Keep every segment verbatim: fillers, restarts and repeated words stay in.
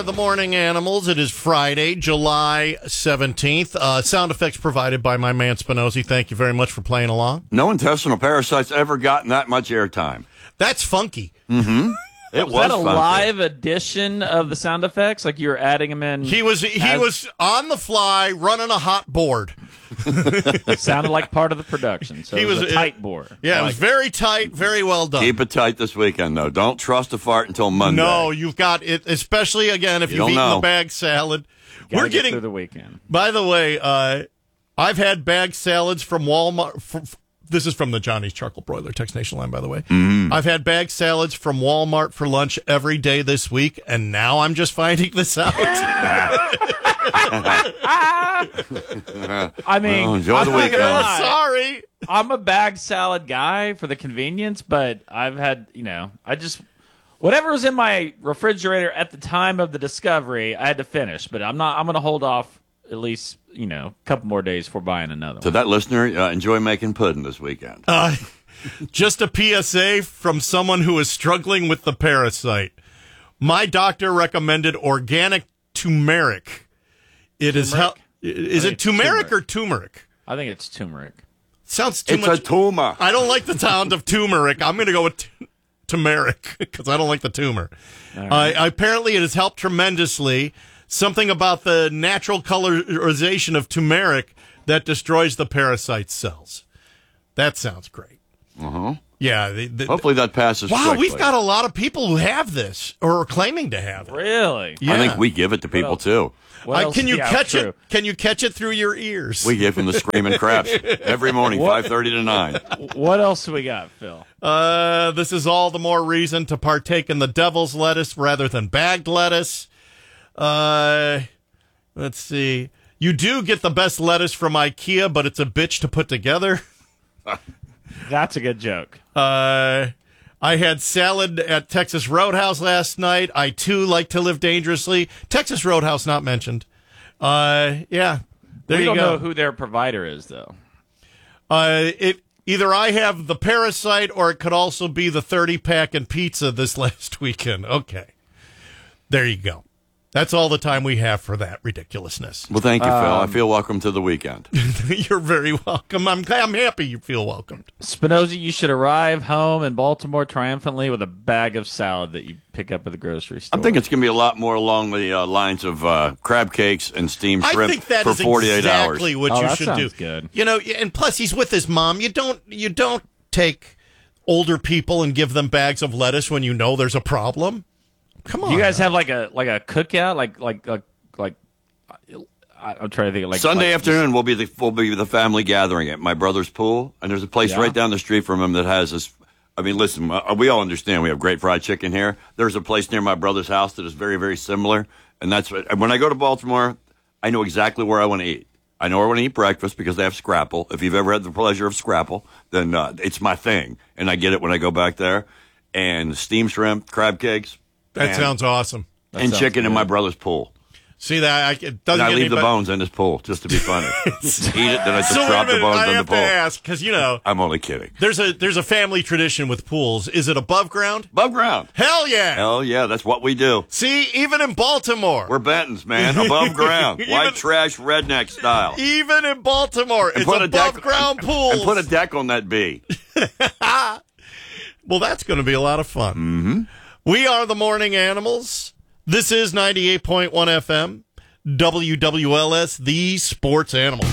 are the Morning Animals. It is Friday, July seventeenth. Uh, sound effects provided by my man Spinozzi. Thank you very much for playing along. No intestinal parasites ever gotten that much airtime. That's funky. Mm-hmm. It was, was that a funky. live edition of the sound effects? Like you were adding them in? He was he as- was on the fly running a hot board. It sounded like part of the production. So He it was, was- a tight board. Yeah, I it like was very tight, very well done. Keep it tight this weekend, though. Don't trust a fart until Monday. No, you've got it, especially again if You you've don't eaten know. the bag salad. Gotta We're get getting. through the weekend. By the way, uh, I've had bag salads from Walmart. F- f- this is from the Johnny's Charcoal Broiler text nation line, by the way. Mm. I've had bag salads from Walmart for lunch every day this week, and now I'm just finding this out. I mean, Well, enjoy I'm the not gonna weekend. lie. Sorry. I'm a bag salad guy for the convenience, but I've had, you know, I just whatever was in my refrigerator at the time of the discovery, I had to finish. But I'm not. I'm going to hold off at least, you know, a couple more days before buying another To one. that listener, uh, enjoy making pudding this weekend. Uh, just a P S A from someone who is struggling with the parasite. My doctor recommended organic turmeric. It is hel- Is I it think it's turmeric, turmeric. or turmeric? I think it's turmeric. Sounds too It's much. a tumor. I don't like the sound of turmeric. I'm going to go with t- turmeric because I don't like the tumor. right. Uh, apparently, it has helped tremendously. Something about the natural colorization of turmeric that destroys the parasite cells. That sounds great. Uh-huh. Yeah. The, the, Hopefully that passes wow, quickly. we've got a lot of people who have this or are claiming to have it. Really? Yeah. I think we give it to people, else? too. What Uh, else? can you Yeah, catch true. it? Can you catch it through your ears? We give them the screaming craps every morning, five thirty to nine. What else we got, Phil? Uh, this is all the more reason to partake in the devil's lettuce rather than bagged lettuce. Uh, let's see. You do get the best lettuce from IKEA, but it's a bitch to put together. That's a good joke. Uh, I had salad at Texas Roadhouse last night. I, too, like to live dangerously. Texas Roadhouse not mentioned. Uh, yeah, there we you don't go. know who their provider is, though. Uh, it either I have the parasite or it could also be the thirty pack and pizza this last weekend. Okay. There you go. That's all the time we have for that ridiculousness. Well, thank you, Phil. I Um, feel welcome to the weekend. You're very welcome. I'm I'm happy you feel welcomed. Spinozzi, you should arrive home in Baltimore triumphantly with a bag of salad that you pick up at the grocery store. I think it's going to be a lot more along the uh, lines of uh, crab cakes and steamed I shrimp think that for is forty-eight exactly hours. what Oh, you that should do. sounds good. You know, and plus he's with his mom. You don't you don't take older people and give them bags of lettuce when you know there's a problem. Come on. Do you guys have like a like a cookout, like like like like? I, I'm trying to think of like Sunday like, afternoon will be the will be the family gathering at my brother's pool, and there's a place Yeah. right down the street from him that has this. I mean, listen, uh, we all understand we have great fried chicken here. There's a place near my brother's house that is very very similar, and that's what, and when I go to Baltimore, I know exactly where I want to eat. I know where I want to eat breakfast because they have Scrapple. If you've ever had the pleasure of Scrapple, then uh, it's my thing, and I get it when I go back there. And steamed shrimp, crab cakes, That and, sounds awesome. That and sounds chicken in good. my brother's pool. See that? I, it doesn't And I get leave any the bet- bones in his pool just to be funny. Eat it, then I just So wait a drop the minute, bones I in the have pool. to ask because you know I'm only kidding. there's a there's a family tradition with pools. Is it above ground? Above ground. Hell yeah! Hell yeah, that's what we do. See, even in Baltimore, We're Bentons, man. Above ground. Even- White trash redneck style. even in Baltimore, And it's put a above deck- ground pools. And put a deck on that B. Well, that's going to be a lot of fun. Mm-hmm. We are the Morning Animals. This is ninety-eight point one F M, W W L S, the sports animal.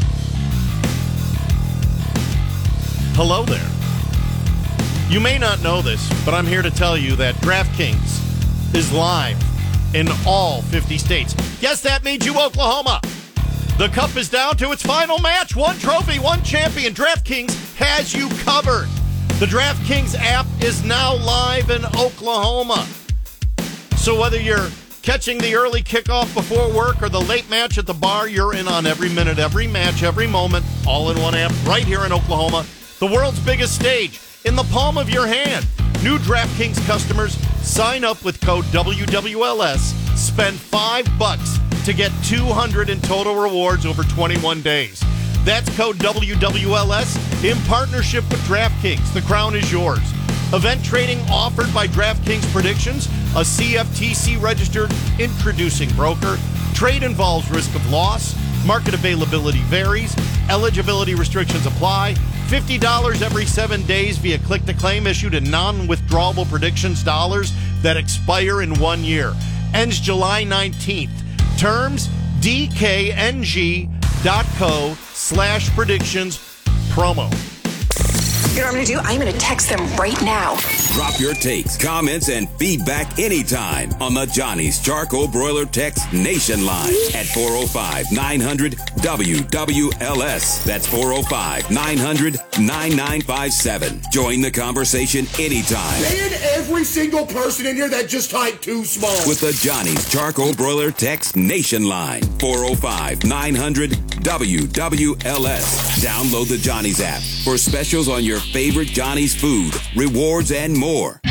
Hello there. You may not know this, but I'm here to tell you that DraftKings is live in all fifty states. Yes, that means you, Oklahoma. The cup is down to its final match. One trophy, one champion. DraftKings has you covered. The DraftKings app is now live in Oklahoma. So whether you're catching the early kickoff before work or the late match at the bar, you're in on every minute, every match, every moment, all in one app, right here in Oklahoma. The world's biggest stage, in the palm of your hand. New DraftKings customers, sign up with code W W L S, spend five bucks to get two hundred in total rewards over twenty-one days. That's code W W L S in partnership with DraftKings. The crown is yours. Event trading offered by DraftKings Predictions, a C F T C-registered introducing broker. Trade involves risk of loss. Market availability varies. Eligibility restrictions apply. fifty dollars every seven days via click-to-claim issued in non-withdrawable predictions dollars that expire in one year. Ends July nineteenth. Terms, dkng.co slash predictions promo. You know what I'm going to do? I'm going to text them right now. Drop your takes, comments, and feedback anytime on the Johnny's Charcoal Broiler Text Nation line at four oh five, nine hundred, W W L S. That's four oh five, nine hundred, nine nine five seven. Join the conversation anytime. And every single person in here that just typed too small. With the Johnny's Charcoal Broiler Text Nation line, four oh five, nine hundred, W W L S. Download the Johnny's app for specials on your favorite Johnny's food, rewards, and more.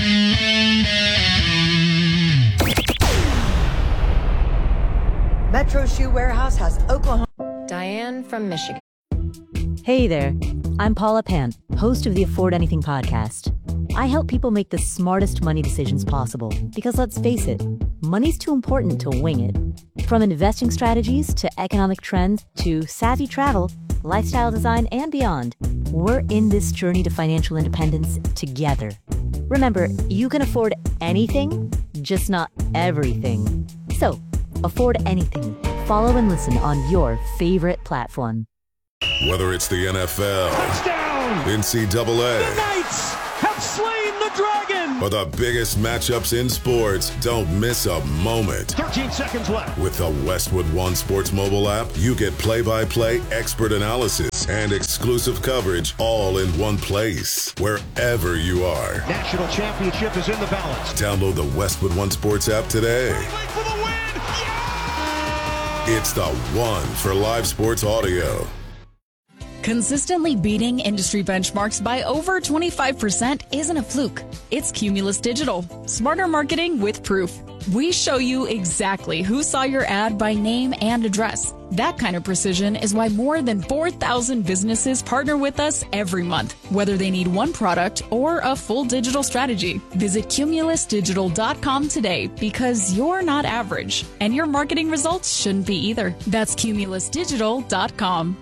Metro Shoe Warehouse has Oklahoma. Diane from Michigan. Hey there, I'm Paula Pant, host of the Afford Anything podcast. I help people make the smartest money decisions possible because let's face it, money's too important to wing it. From investing strategies to economic trends to savvy travel, lifestyle design, and beyond, we're in this journey to financial independence together. Remember, you can afford anything, just not everything. So, afford anything. Follow and listen on your favorite platform. Whether it's the N F L, touchdown, N C double A, the Knights have slain the dragon, or the biggest matchups in sports, don't miss a moment. thirteen seconds left. With the Westwood One Sports mobile app, you get play-by-play expert analysis and exclusive coverage all in one place, wherever you are. National championship is in the balance. Download the Westwood One Sports app today. For the win. Yeah! It's the one for live sports audio. Consistently beating industry benchmarks by over twenty-five percent isn't a fluke. It's Cumulus Digital. Smarter marketing with proof. We show you exactly who saw your ad by name and address. That kind of precision is why more than four thousand businesses partner with us every month, whether they need one product or a full digital strategy. Visit cumulus digital dot com today because you're not average, and your marketing results shouldn't be either. That's cumulus digital dot com.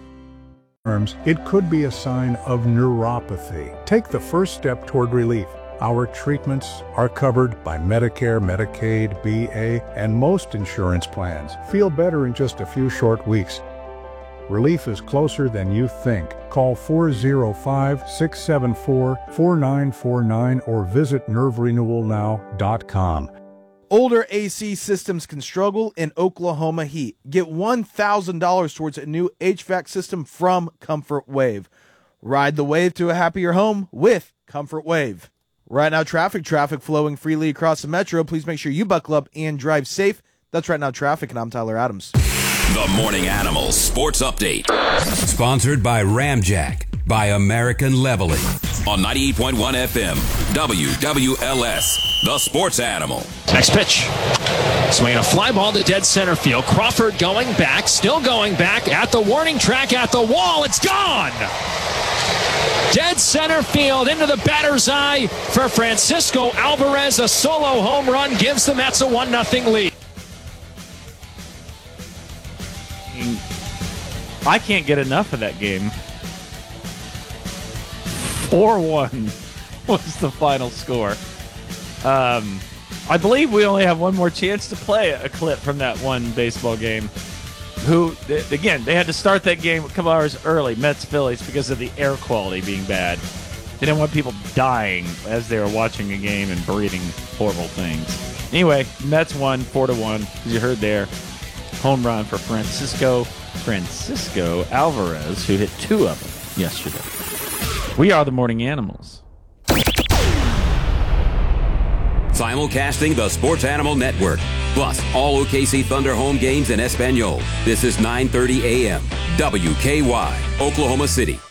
It could be a sign of neuropathy. Take the first step toward relief. Our treatments are covered by Medicare, Medicaid, B A, and most insurance plans. Feel better in just a few short weeks. Relief is closer than you think. Call four oh five, six seven four, four nine four nine or visit nerve renewal now dot com. Older A C systems can struggle in Oklahoma heat. Get one thousand dollars towards a new H V A C system from Comfort Wave. Ride the wave to a happier home with Comfort Wave. Right Now Traffic, traffic flowing freely across the metro. Please make sure you buckle up and drive safe. That's Right Now Traffic, and I'm Tyler Adams. The Morning Animals Sports Update. Sponsored by Ramjack, by American Leveling. On ninety-eight point one F M, W W L S, the Sports Animal. Next pitch. Swinging a fly ball to dead center field. Crawford going back, still going back at the warning track, at the wall. It's gone! Dead center field into the batter's eye for Francisco Alvarez. A solo home run gives the Mets a one nothing lead. I can't get enough of that game. four one was the final score. Um, I believe we only have one more chance to play a clip from that one baseball game. Who, again, they had to start that game a couple hours early, Mets Phillies, because of the air quality being bad. They didn't want people dying as they were watching a game and breathing horrible things. Anyway, Mets won four to one, as you heard there. Home run for Francisco Francisco Alvarez, who hit two of them yesterday. We are the Morning Animals. Simulcasting the Sports Animal Network, plus all O K C Thunder home games in Espanol. This is nine thirty A M, W K Y, Oklahoma City.